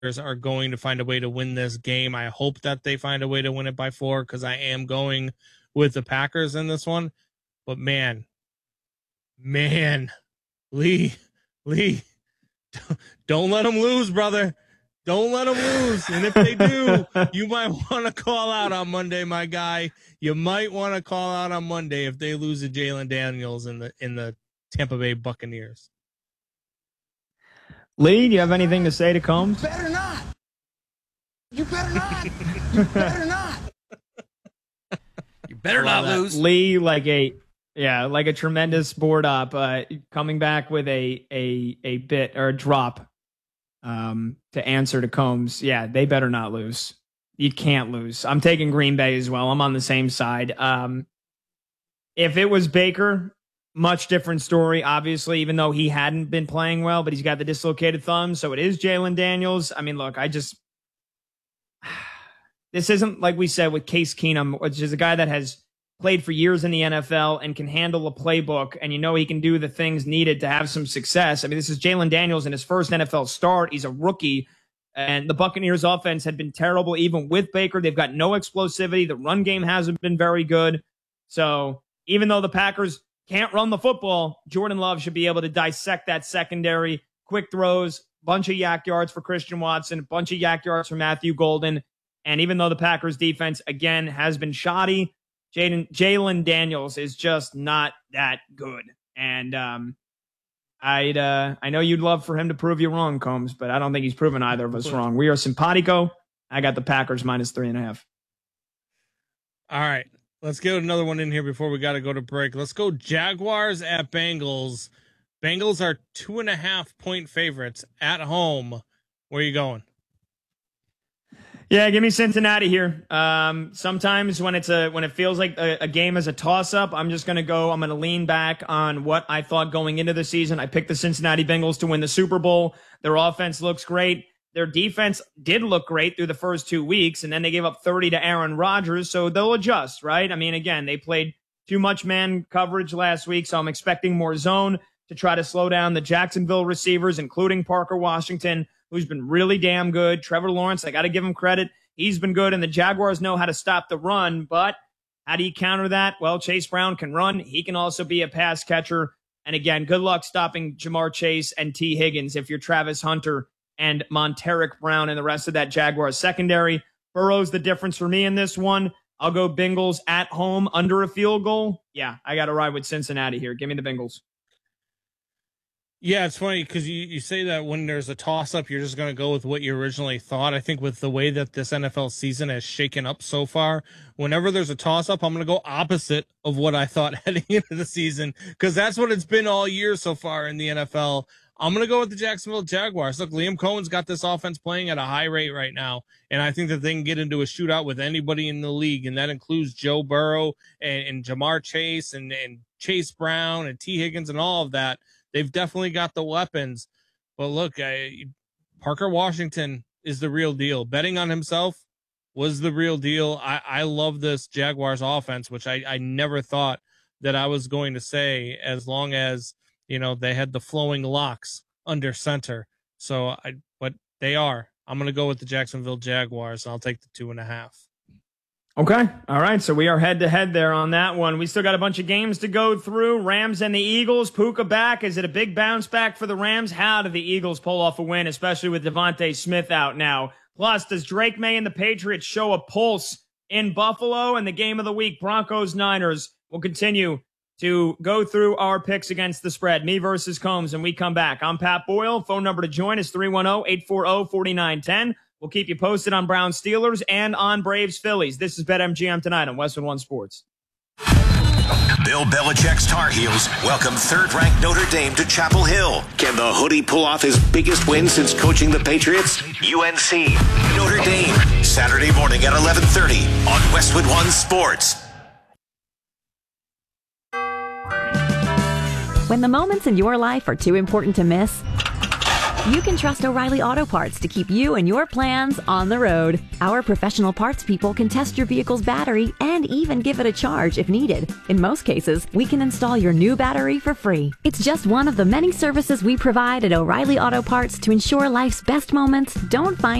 are going to find a way to win this game. I hope that they find a way to win it by 4 because I am going with the Packers in this one. But man, Lee, don't let them lose, brother. Don't let them lose. And if they do, you might want to call out on Monday, my guy. You might want to call out on Monday if they lose to Jalen Daniels in the Tampa Bay Buccaneers. Lee, do you have anything to say to Combs? You better not. You better not. You better not. You better not lose. Lee, like a tremendous board up, coming back with a bit or a drop to answer to Combs. Yeah, they better not lose. You can't lose. I'm taking Green Bay as well. I'm on the same side. If it was Baker, much different story, obviously, even though he hadn't been playing well, but he's got the dislocated thumb. So it is Jalen Daniels. I mean, look, this isn't like we said with Case Keenum, which is a guy that has played for years in the NFL and can handle a playbook. And he can do the things needed to have some success. I mean, this is Jalen Daniels in his first NFL start. He's a rookie. And the Buccaneers offense had been terrible, even with Baker. They've got no explosivity. The run game hasn't been very good. So even though the Packers can't run the football, Jordan Love should be able to dissect that secondary. Quick throws, bunch of yak yards for Christian Watson, bunch of yak yards for Matthew Golden. And even though the Packers defense, again, has been shoddy, Jalen Daniels is just not that good. And I know you'd love for him to prove you wrong, Combs, but I don't think he's proven either of us wrong. We are simpatico. I got the Packers -3.5. All right. Let's get another one in here before we got to go to break. Let's go Jaguars at Bengals. Bengals are 2.5-point favorites at home. Where are you going? Yeah, give me Cincinnati here. Sometimes when it feels like a game is a toss-up, I'm going to lean back on what I thought going into the season. I picked the Cincinnati Bengals to win the Super Bowl. Their offense looks great. Their defense did look great through the first 2 weeks, and then they gave up 30 to Aaron Rodgers, so they'll adjust, right? I mean, again, they played too much man coverage last week, so I'm expecting more zone to try to slow down the Jacksonville receivers, including Parker Washington, who's been really damn good. Trevor Lawrence, I got to give him credit. He's been good, and the Jaguars know how to stop the run, but how do you counter that? Well, Chase Brown can run. He can also be a pass catcher. And again, good luck stopping Jamar Chase and T. Higgins if you're Travis Hunter and Monteric Brown and the rest of that Jaguars secondary. Burrow's the difference for me in this one. I'll go Bengals at home under a field goal. Yeah, I got to ride with Cincinnati here. Give me the Bengals. Yeah, it's funny because you say that when there's a toss-up, you're just going to go with what you originally thought. I think with the way that this NFL season has shaken up so far, whenever there's a toss-up, I'm going to go opposite of what I thought heading into the season because that's what it's been all year so far in the NFL. I'm going to go with the Jacksonville Jaguars. Look, Liam Cohen's got this offense playing at a high rate right now, and I think that they can get into a shootout with anybody in the league, and that includes Joe Burrow and Jamar Chase and Chase Brown and T. Higgins and all of that. They've definitely got the weapons. But look, Parker Washington is the real deal. Betting on himself was the real deal. I love this Jaguars offense, which I never thought that I was going to say as long as, they had the flowing locks under center. But they are. I'm going to go with the Jacksonville Jaguars. I'll take the 2.5. Okay. All right. So we are head-to-head there on that one. We still got a bunch of games to go through. Rams and the Eagles. Puka back. Is it a big bounce back for the Rams? How do the Eagles pull off a win, especially with Devontae Smith out now? Plus, does Drake May and the Patriots show a pulse in Buffalo? And the game of the week, Broncos-Niners. We'll continue to go through our picks against the spread. Me versus Combs, and we come back. I'm Pat Boyle. Phone number to join is 310-840-4910. We'll keep you posted on Browns Steelers and on Braves Phillies. This is BetMGM tonight on Westwood One Sports. Bill Belichick's Tar Heels welcome third-ranked Notre Dame to Chapel Hill. Can the Hoodie pull off his biggest win since coaching the Patriots? UNC, Notre Dame, Saturday morning at 11:30 on Westwood One Sports. When the moments in your life are too important to miss, You can trust O'Reilly Auto Parts to keep you and your plans on the road. Our professional parts people can test your vehicle's battery and even give it a charge if needed. In most cases, we can install your new battery for free. It's just one of the many services we provide at O'Reilly Auto Parts to ensure life's best moments don't find